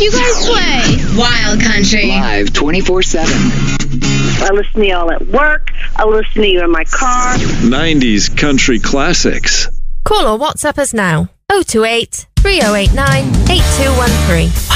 you guys play? Wild Country. Live 24/7. I listen to y'all at work. I listen to you in my car. 90s country classics. Call or WhatsApp us now. 028 3089 8213.